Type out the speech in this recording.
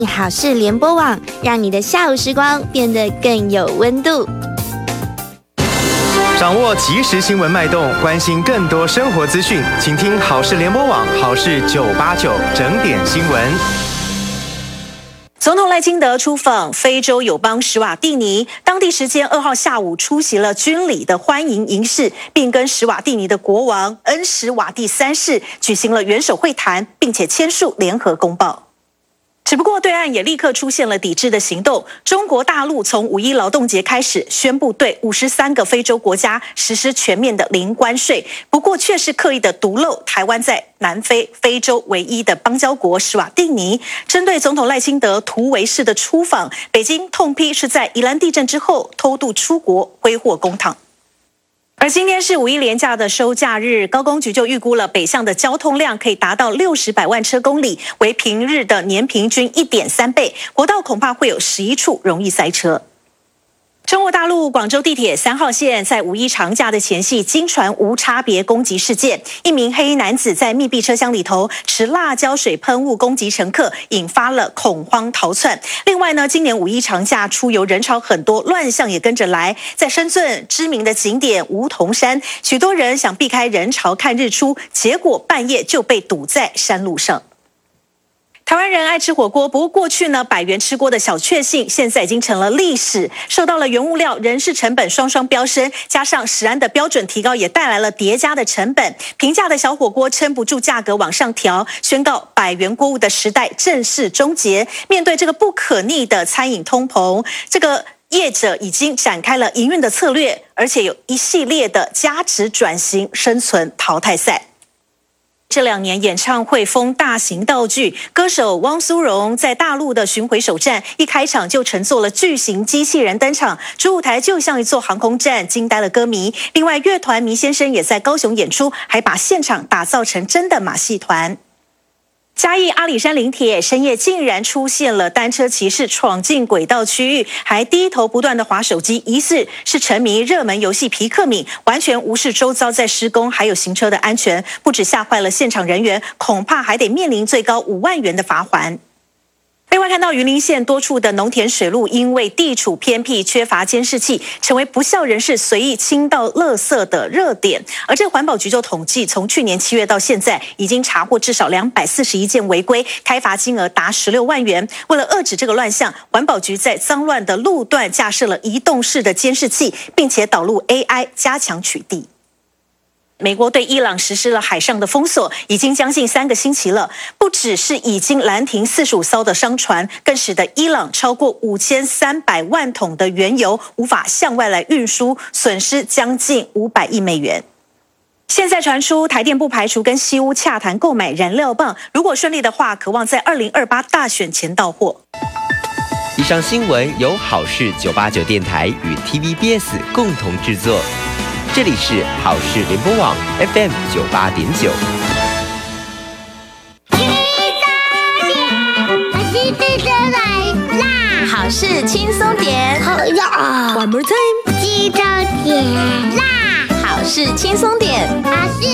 好事联播网，让你的下午时光变得更有温度。 掌握即时新闻脉动，关心更多生活资讯，请听好事联播网好事989整点新闻。 总统赖清德出访非洲友邦史瓦蒂尼，当地时间2号下午出席了军礼的欢迎仪式，并跟史瓦蒂尼的国王恩史瓦蒂3世举行了元首会谈，并且签署联合公报。只不过对岸也立刻出现了抵制的行动。中国大陆从5一劳动节开始宣布对53个非洲国家实施全面的零关税，不过却是刻意的独漏台湾在南非非洲唯一的邦交国史瓦蒂尼。针对总统赖清德突围式的出访，北京痛批是在宜兰地震之后偷渡出国挥霍公帑。而今天是5一连假的收假日，高公局就预估了北向的交通量可以达到60百万车公里，为平日的年平均1.3倍，国道恐怕会有11处容易塞车。中国大陆广州地铁3号线在5一长假的前夕惊传无差别攻击事件，一名黑衣男子在密闭车厢里头持辣椒水喷雾攻击乘客，引发了恐慌逃窜。另外呢，今年5一长假出游人潮很多，乱象也跟着来。在深圳知名的景点梧桐山，许多人想避开人潮看日出，结果半夜就被堵在山路上。台湾人爱吃火锅，不过过去呢，100元吃锅的小确幸，现在已经成了历史。受到了原物料、人事成本双双飙升，加上食安的标准提高，也带来了叠加的成本。平价的小火锅撑不住价格往上调，宣告100元锅物的时代正式终结。面对这个不可逆的餐饮通膨，这个业者已经展开了营运的策略，而且有一系列的价值转型、生存淘汰赛。这2年演唱会封大型道具，歌手汪苏泷在大陆的巡回首站，一开场就乘坐了巨型机器人登场，主舞台就像一座航空站，惊呆了歌迷。另外，乐团迷先生也在高雄演出，还把现场打造成真的马戏团。嘉义阿里山林铁深夜竟然出现了单车骑士闯进轨道区域，还低头不断的滑手机，疑似是沉迷热门游戏皮克敏，完全无视周遭在施工还有行车的安全，不止吓坏了现场人员，恐怕还得面临最高5万元的罚锾。另外，看到云林县多处的农田水路因为地处偏僻，缺乏监视器，成为不肖人士随意倾倒垃圾的热点。而这环保局就统计，从去年7月到现在，已经查获至少241件违规，开罚金额达16万元。为了遏制这个乱象，环保局在脏乱的路段架设了移动式的监视器，并且导入 AI 加强取缔。美国对伊朗实施了海上的封锁，已经将近3个星期了。不只是已经拦停45艘的商船，更使得伊朗超过5300万桶的原油无法向外来运输，损失将近500亿美元。现在传出台电不排除跟西屋洽谈购买燃料棒，如果顺利的话，渴望在2028大选前到货。 以上新闻由好事989电台与 TVBS 共同制作。这里是好事联播网 FM 98.9。 好事轻松点， 好呀 ，One more time， 记得点啦， 好事轻松点， 好事。